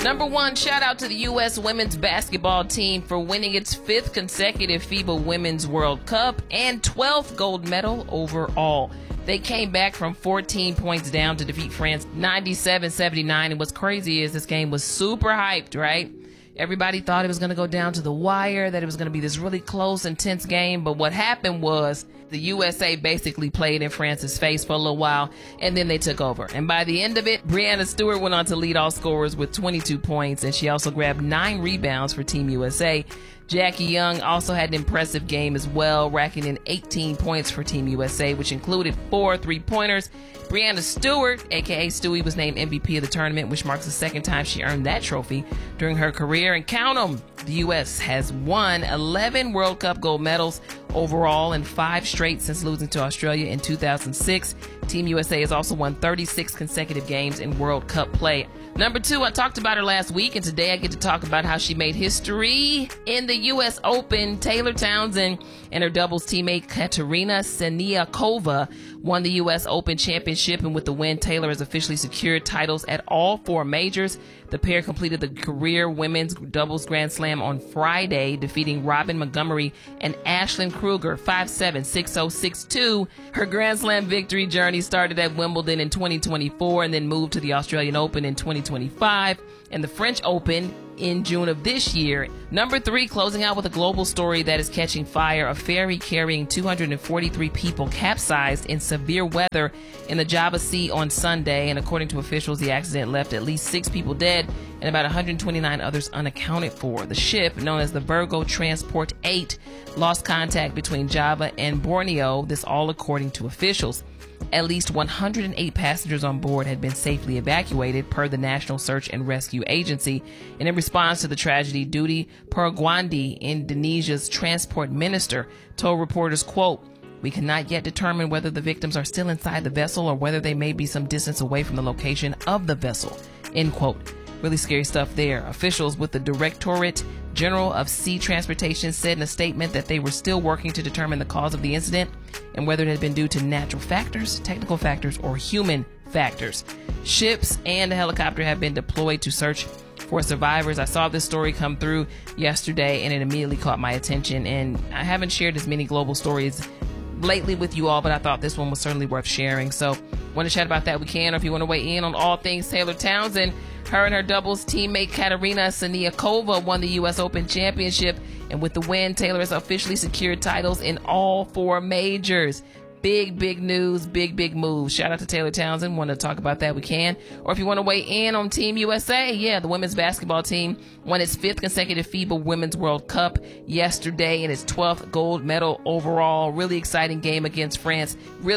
Number one, shout out to the U.S. women's basketball team for winning its 5th consecutive FIBA Women's World Cup and 12th gold medal overall. They came back from 14 points down to defeat France 97-79. And what's crazy is this game was super hyped, right? Everybody thought it was going to go down to the wire, that it was going to be this really close, intense game. But what happened was the USA basically played in France's face for a little while, and then they took over. And by the end of it, Breanna Stewart went on to lead all scorers with 22 points, and she also grabbed 9 rebounds for Team USA. Jackie Young also had an impressive game as well, racking in 18 points for Team USA, which included 4 3-pointers. Breanna Stewart, a.k.a. Stewie, was named MVP of the tournament, which marks the second time she earned that trophy during her career. And count them, the U.S. has won 11 World Cup gold medals overall and 5 straight since losing to Australia in 2006. Team USA has also won 36 consecutive games in World Cup play. Number 2, I talked about her last week, and today I get to talk about how she made history in the U.S. Open. Taylor Townsend and her doubles teammate Katerina Siniakova won the U.S. Open Championship, and with the win, Taylor has officially secured titles at all 4 majors. The pair completed the career women's doubles Grand Slam on Friday, defeating Robin Montgomery and Ashlyn Kruger 5-7, 6-0, 6-2. Her Grand Slam victory journey started at Wimbledon in 2024 and then moved to the Australian Open in 2025 and the French Open in June of this year. Number 3, closing out with a global story that is catching fire. A ferry carrying 243 people capsized in severe weather in the Java Sea on Sunday, and according to officials, the accident left at least 6 people dead and about 129 others unaccounted for. The ship, known as the Virgo Transport 8, lost contact between Java and Borneo, this all according to officials. At least 108 passengers on board had been safely evacuated, per the National Search and Rescue Agency. And in response to the tragedy, Dudi Purwandi, Indonesia's transport minister, told reporters, quote, "We cannot yet determine whether the victims are still inside the vessel or whether they may be some distance away from the location of the vessel," end quote. Really scary stuff there. Officials with the Directorate General of Sea Transportation said in a statement that they were still working to determine the cause of the incident and whether it had been due to natural factors, technical factors, or human factors. Ships and a helicopter have been deployed to search for survivors. I saw this story come through yesterday and it immediately caught my attention, and I haven't shared as many global stories lately with you all, but I thought this one was certainly worth sharing. So want to chat about that, we can. Or if you want to weigh in on all things Taylor Townsend, her and her doubles teammate Katerina Siniakova won the U.S. Open Championship, and with the win, Taylor has officially secured titles in all 4 majors. Big news, big moves. Shout out to Taylor Townsend. Want to talk about that, we can. Or if you want to weigh in on Team USA, yeah, the women's basketball team won its 5th consecutive FIBA Women's World Cup yesterday and its 12th gold medal overall. Really exciting game against France.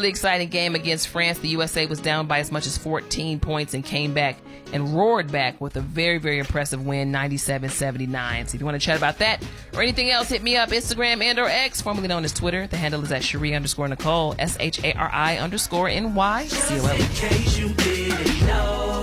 The USA was down by as much as 14 points and came back and roared back with a very impressive win, 97-79. So if you want to chat about that or anything else, hit me up, Instagram and or X, formerly known as Twitter. The handle is at Cherie_Nicole, SHARI_NY. COLE. In case you didn't know,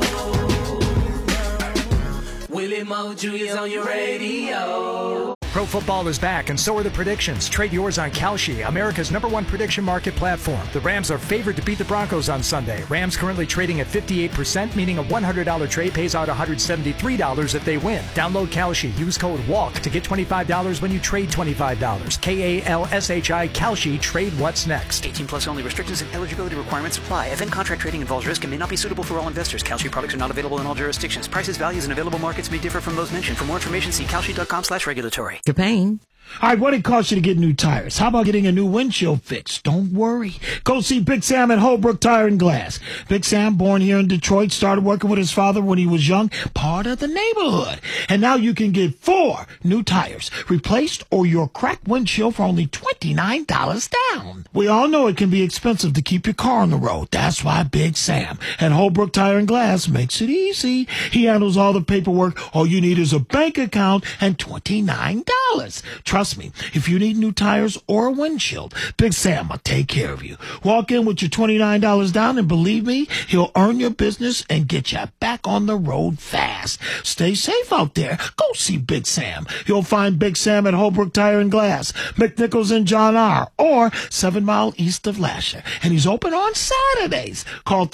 Willie Mo Jr.'s on your radio. Pro football is back, and so are the predictions. Trade yours on Kalshi, America's #1 prediction market platform. The Rams are favored to beat the Broncos on Sunday. Rams currently trading at 58%, meaning a $100 trade pays out $173 if they win. Download Kalshi. Use code WALK to get $25 when you trade $25. KALSHI, Kalshi. Trade what's next. 18 plus only. Restrictions and eligibility requirements apply. Event contract trading involves risk and may not be suitable for all investors. Kalshi products are not available in all jurisdictions. Prices, values, and available markets may differ from those mentioned. For more information, see kalshi.com/regulatory. Japan. All right, what it costs you to get new tires? How about getting a new windshield fix? Don't worry. Go see Big Sam at Holbrook Tire and Glass. Big Sam, born here in Detroit, started working with his father when he was young, part of the neighborhood. And now you can get 4 new tires replaced or your cracked windshield for only $29 down. We all know it can be expensive to keep your car on the road. That's why Big Sam at Holbrook Tire and Glass makes it easy. He handles all the paperwork. All you need is a bank account and $29. Trust me, if you need new tires or a windshield, Big Sam will take care of you. Walk in with your $29 down, and believe me, he'll earn your business and get you back on the road fast. Stay safe out there. Go see Big Sam. You'll find Big Sam at Holbrook Tire and Glass, McNichols and John R., or 7 Mile east of Lasher. And he's open on Saturdays. Call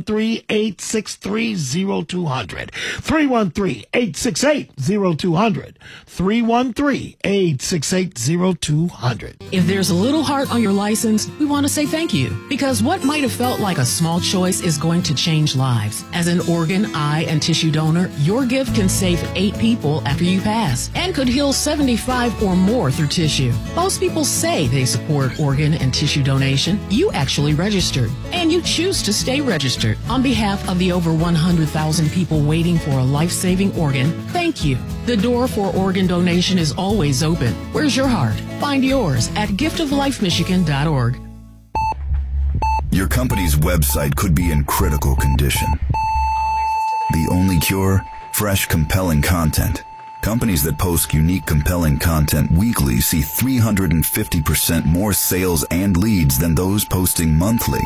313-863-0200. 313-868-0200. 313-868-0200. If there's a little heart on your license, we want to say thank you, because what might have felt like a small choice is going to change lives. As an organ, eye, and tissue donor, your gift can save 8 people after you pass and could heal 75 or more through tissue. Most people say they support organ and tissue donation. You actually registered, and you choose to stay registered. On behalf of the over 100,000 people waiting for a life-saving organ, thank you. The door for organ donation is always open. Where's your heart? Find yours at giftoflifemichigan.org. Your company's website could be in critical condition. The only cure? Fresh, compelling content. Companies that post unique, compelling content weekly see 350% more sales and leads than those posting monthly.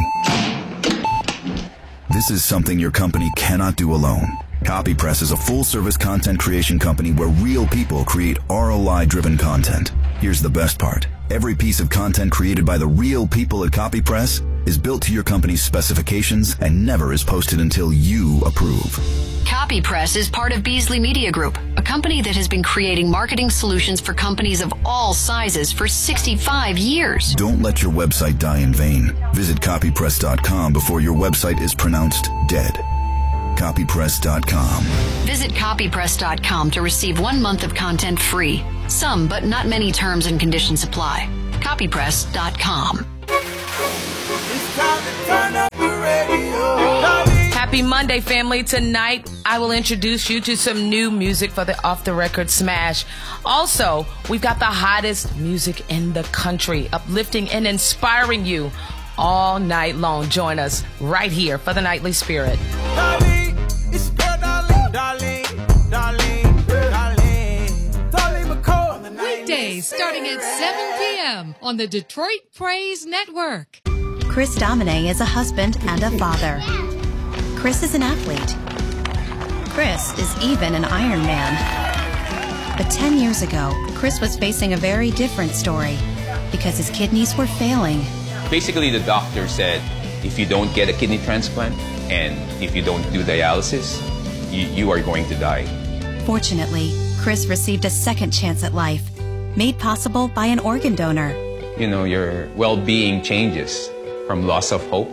This is something your company cannot do alone. CopyPress is a full-service content creation company where real people create ROI-driven content. Here's the best part. Every piece of content created by the real people at CopyPress is built to your company's specifications and never is posted until you approve. CopyPress is part of Beasley Media Group, a company that has been creating marketing solutions for companies of all sizes for 65 years. Don't let your website die in vain. Visit copypress.com before your website is pronounced dead. Copypress.com. Visit copypress.com to receive 1 month of content free. Some, but not many terms and conditions apply. Copypress.com. It's time to turn up the radio. Happy Monday, family. Tonight, I will introduce you to some new music for the Off the Record Smash. Also, we've got the hottest music in the country, uplifting and inspiring you all night long. Join us right here for the Nightly Spirit. Darling, it's girl, darling, darling, darling, darling. Darling McCall on the Weekdays starting at 7 p.m. on the Detroit Praise Network. Chris Domine is a husband and a father. Chris is an athlete. Chris is even an Iron Man. But 10 years ago, Chris was facing a very different story because his kidneys were failing. Basically, the doctor said, if you don't get a kidney transplant and if you don't do dialysis, you are going to die. Fortunately, Chris received a second chance at life, made possible by an organ donor. You know, your well-being changes from loss of hope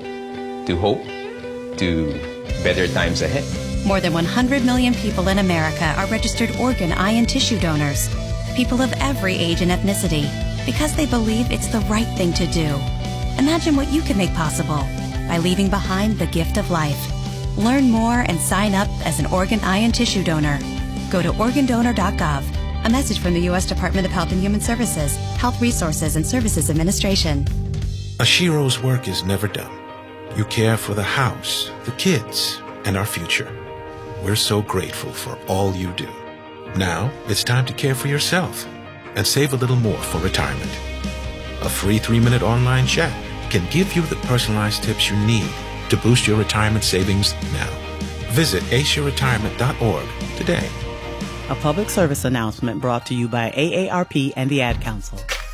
to better times ahead. More than 100 million people in America are registered organ, eye, and tissue donors. People of every age and ethnicity, because they believe it's the right thing to do. Imagine what you can make possible by leaving behind the gift of life. Learn more and sign up as an organ, eye, and tissue donor. Go to organdonor.gov. A message from the U.S. Department of Health and Human Services, Health Resources and Services Administration. Ashiro's work is never done. You care for the house, the kids, and our future. We're so grateful for all you do. Now, it's time to care for yourself and save a little more for retirement. A free 3-minute online chat can give you the personalized tips you need to boost your retirement savings now. Visit aceyourretirement.org today. A public service announcement brought to you by AARP and the Ad Council.